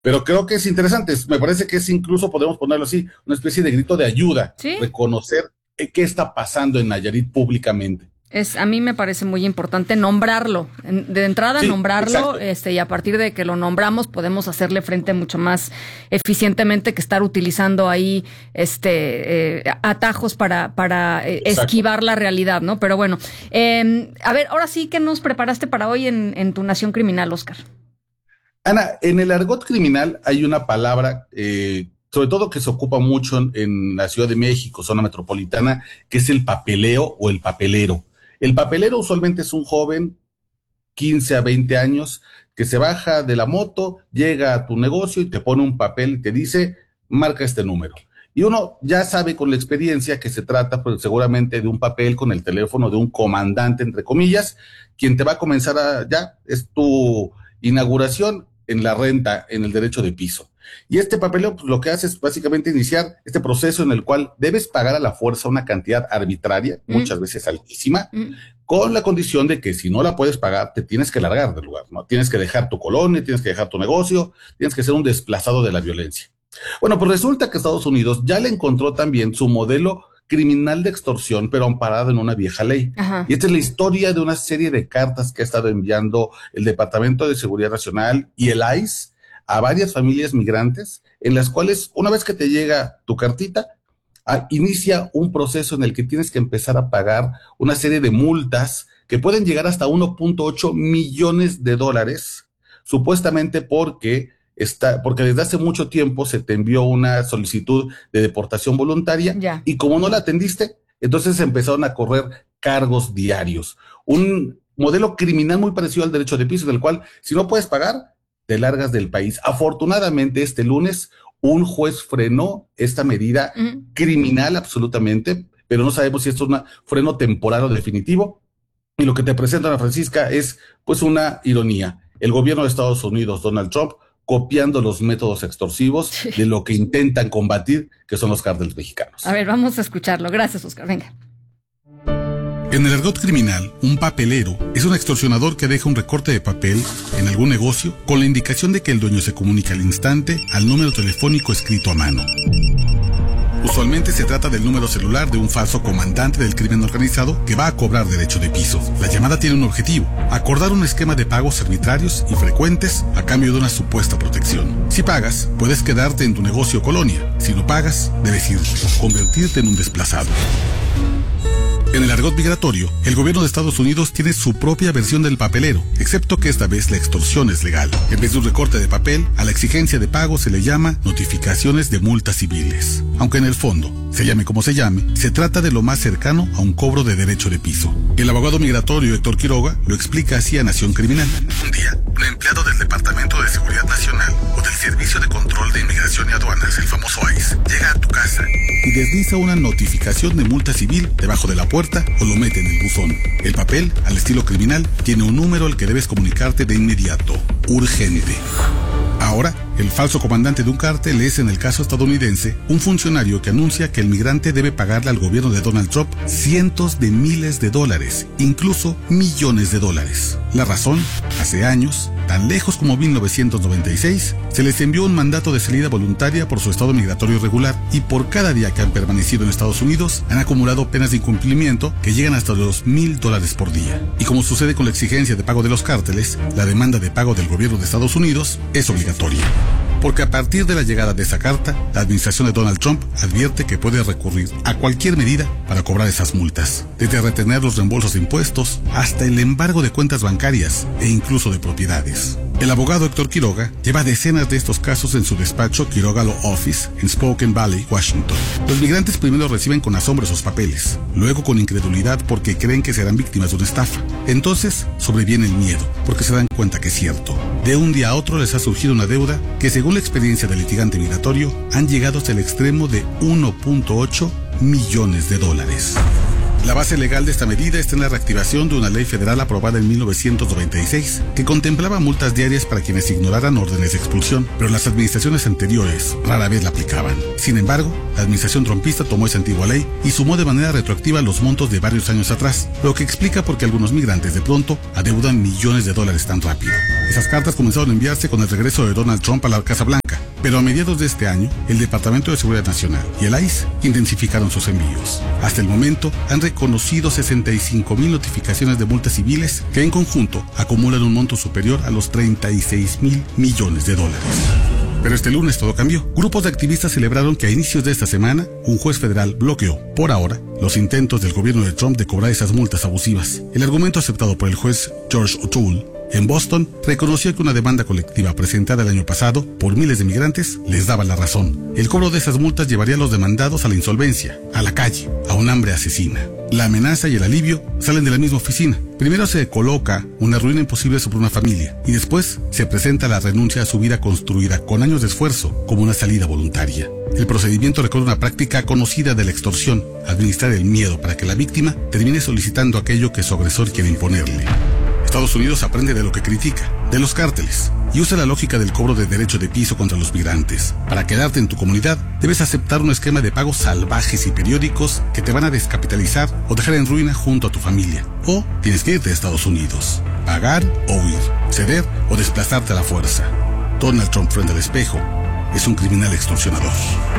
Pero creo que es interesante, me parece que es incluso, podemos ponerlo así, una especie de grito de ayuda, Sí, reconocer qué está pasando en Nayarit públicamente. a mí me parece muy importante nombrarlo, de entrada Sí, nombrarlo, exacto. y a partir de que lo nombramos podemos hacerle frente mucho más eficientemente que estar utilizando ahí atajos para Exacto. esquivar la realidad, ¿no? Pero bueno, a ver, ahora sí, ¿qué nos preparaste para hoy en tu Nación Criminal, Oscar? Ana, en el argot criminal hay una palabra, sobre todo que se ocupa mucho en la Ciudad de México, zona metropolitana, que es el papeleo o el papelero. El papelero usualmente es un joven, 15 a 20 años, que se baja de la moto, llega a tu negocio y te pone un papel y te dice, marca este número. Y uno ya sabe con la experiencia que se trata pues, seguramente de un papel con el teléfono de un comandante, entre comillas, quien te va a comenzar ya, es tu inauguración en la renta, en el derecho de piso. Y este papeleo pues, lo que hace es básicamente iniciar este proceso en el cual debes pagar a la fuerza una cantidad arbitraria, Mm, muchas veces altísima, mm. con la condición de que si no la puedes pagar, te tienes que largar del lugar, ¿no? Tienes que dejar tu colonia, tienes que dejar tu negocio, tienes que ser un desplazado de la violencia. Bueno, pues resulta que Estados Unidos ya le encontró también su modelo criminal de extorsión, pero amparado en una vieja ley. Ajá. Y esta es la historia de una serie de cartas que ha estado enviando el Departamento de Seguridad Nacional y el ICE a varias familias migrantes, en las cuales una vez que te llega tu cartita, inicia un proceso en el que tienes que empezar a pagar una serie de multas que pueden llegar hasta 1.8 millones de dólares, supuestamente porque desde hace mucho tiempo se te envió una solicitud de deportación voluntaria Ya. y como no la atendiste, entonces empezaron a correr cargos diarios. Un modelo criminal muy parecido al derecho de piso, en el cual si no puedes pagar, te largas del país. Afortunadamente, este lunes un juez frenó esta medida Mm. criminal absolutamente, pero no sabemos si esto es un freno temporal o definitivo. Y lo que te presenta Ana Francisca es pues una ironía. El gobierno de Estados Unidos, Donald Trump, copiando los métodos extorsivos Sí. de lo que intentan combatir, que son los cárteles mexicanos. A ver, vamos a escucharlo. Gracias, Oscar. Venga. En el argot criminal, un papelero es un extorsionador que deja un recorte de papel en algún negocio con la indicación de que el dueño se comunica al instante al número telefónico escrito a mano. Usualmente se trata del número celular de un falso comandante del crimen organizado que va a cobrar derecho de piso. La llamada tiene un objetivo: acordar un esquema de pagos arbitrarios y frecuentes a cambio de una supuesta protección. Si pagas, puedes quedarte en tu negocio o colonia. Si no pagas, debes irte, convertirte en un desplazado. En el argot migratorio, el gobierno de Estados Unidos tiene su propia versión del papelero, excepto que esta vez la extorsión es legal. En vez de un recorte de papel, a la exigencia de pago se le llama notificaciones de multas civiles. Aunque en el fondo, se llame como se llame, se trata de lo más cercano a un cobro de derecho de piso. El abogado migratorio Héctor Quiroga lo explica así a Nación Criminal. Un día, un empleado del Departamento de Seguridad Nacional o del Servicio de Control de Inmigración y Aduanas, el famoso ICE, llega a tu casa y desliza una notificación de multa civil debajo de la puerta o lo mete en el buzón. El papel, al estilo criminal, tiene un número al que debes comunicarte de inmediato. Urgente. Ahora, el falso comandante de un cártel es, en el caso estadounidense, un funcionario que anuncia que el migrante debe pagarle al gobierno de Donald Trump cientos de miles de dólares, incluso millones de dólares. La razón, hace años, tan lejos como 1996, se les envió un mandato de salida voluntaria por su estado migratorio irregular y por cada día que han permanecido en Estados Unidos han acumulado penas de incumplimiento que llegan hasta los $1,000 por día. Y como sucede con la exigencia de pago de los cárteles, la demanda de pago del gobierno de Estados Unidos es obligatoria. Porque a partir de la llegada de esa carta, la administración de Donald Trump advierte que puede recurrir a cualquier medida para cobrar esas multas, desde retener los reembolsos de impuestos hasta el embargo de cuentas bancarias e incluso de propiedades. El abogado Héctor Quiroga lleva decenas de estos casos en su despacho Quiroga Law Office en Spokane Valley, Washington. Los migrantes primero reciben con asombro esos papeles, luego con incredulidad porque creen que serán víctimas de una estafa. Entonces sobreviene el miedo, porque se dan cuenta que es cierto. De un día a otro les ha surgido una deuda que, según la experiencia del litigante migratorio, han llegado hasta el extremo de 1.8 millones de dólares. La base legal de esta medida está en la reactivación de una ley federal aprobada en 1996 que contemplaba multas diarias para quienes ignoraran órdenes de expulsión, pero las administraciones anteriores rara vez la aplicaban. Sin embargo, la administración trumpista tomó esa antigua ley y sumó de manera retroactiva los montos de varios años atrás, lo que explica por qué algunos migrantes de pronto adeudan millones de dólares tan rápido. Esas cartas comenzaron a enviarse con el regreso de Donald Trump a la Casa Blanca, pero a mediados de este año, el Departamento de Seguridad Nacional y el ICE intensificaron sus envíos. Hasta el momento, han reconocido 65,000 notificaciones de multas civiles que en conjunto acumulan un monto superior a los 36,000 millones de dólares. Pero este lunes todo cambió. Grupos de activistas celebraron que a inicios de esta semana, un juez federal bloqueó, por ahora, los intentos del gobierno de Trump de cobrar esas multas abusivas. El argumento aceptado por el juez George O'Toole en Boston reconoció que una demanda colectiva presentada el año pasado por miles de migrantes les daba la razón. El cobro de esas multas llevaría a los demandados a la insolvencia, a la calle, a un hambre asesina. La amenaza y el alivio salen de la misma oficina. Primero se coloca una ruina imposible sobre una familia y después se presenta la renuncia a su vida construida con años de esfuerzo como una salida voluntaria. El procedimiento recuerda una práctica conocida de la extorsión, administrar el miedo para que la víctima termine solicitando aquello que su agresor quiere imponerle. Estados Unidos aprende de lo que critica, de los cárteles, y usa la lógica del cobro de derecho de piso contra los migrantes. Para quedarte en tu comunidad, debes aceptar un esquema de pagos salvajes y periódicos que te van a descapitalizar o dejar en ruina junto a tu familia. O tienes que irte a Estados Unidos, pagar o huir, ceder o desplazarte a la fuerza. Donald Trump frente al espejo es un criminal extorsionador.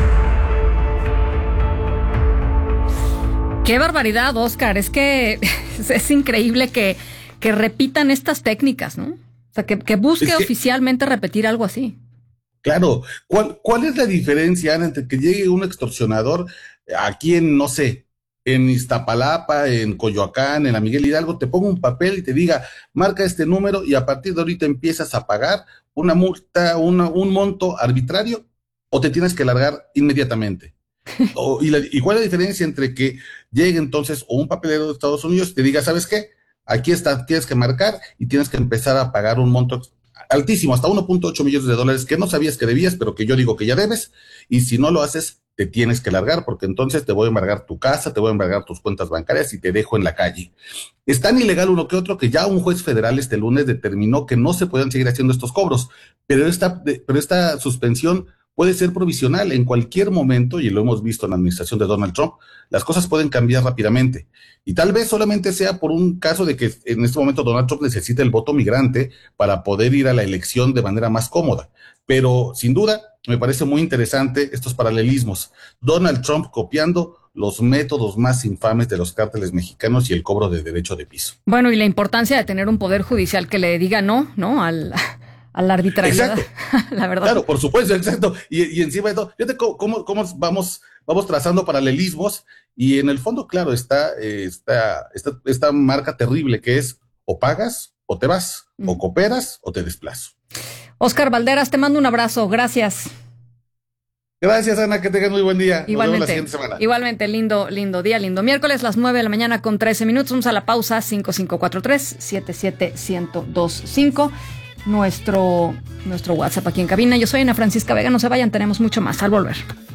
Qué barbaridad, Oscar. Es que es increíble que repitan estas técnicas, ¿no? O sea, que busque oficialmente repetir algo así. Claro. ¿Cuál es la diferencia, Ana, entre que llegue un extorsionador aquí en, no sé, en Iztapalapa, en Coyoacán, en la Miguel Hidalgo, te ponga un papel y te diga, marca este número y a partir de ahorita empiezas a pagar una multa, un monto arbitrario, o te tienes que largar inmediatamente? ¿Y cuál es la diferencia entre que llegue entonces o un papelero de Estados Unidos y te diga, ¿sabes qué? Aquí está, tienes que marcar y tienes que empezar a pagar un monto altísimo, hasta 1.8 millones de dólares que no sabías que debías, pero que yo digo que ya debes, y si no lo haces, te tienes que largar, porque entonces te voy a embargar tu casa, te voy a embargar tus cuentas bancarias y te dejo en la calle? Es tan ilegal uno que otro que ya un juez federal este lunes determinó que no se pueden seguir haciendo estos cobros, pero esta suspensión puede ser provisional en cualquier momento, y lo hemos visto en la administración de Donald Trump. Las cosas pueden cambiar rápidamente, y tal vez solamente sea por un caso de que en este momento Donald Trump necesita el voto migrante para poder ir a la elección de manera más cómoda, pero sin duda me parece muy interesante estos paralelismos. Donald Trump copiando los métodos más infames de los cárteles mexicanos y el cobro de derecho de piso. Bueno, y la importancia de tener un poder judicial que le diga no a la arbitrariedad. Exacto. La verdad. Claro, por supuesto, exacto. Y encima de todo, fíjate cómo vamos trazando paralelismos, y en el fondo, claro, está esta marca terrible que es o pagas o te vas, o cooperas o te desplazo. Oscar Valderas, te mando un abrazo. Gracias. Gracias, Ana, que tengas muy buen día. Igualmente. Nos vemos la siguiente semana. Igualmente, lindo día, lindo miércoles, las 9 de la mañana con 13 minutos. Vamos a la pausa, 5543-77125. Nuestro WhatsApp aquí en cabina. Yo soy Ana Francisca Vega, no se vayan, tenemos mucho más al volver.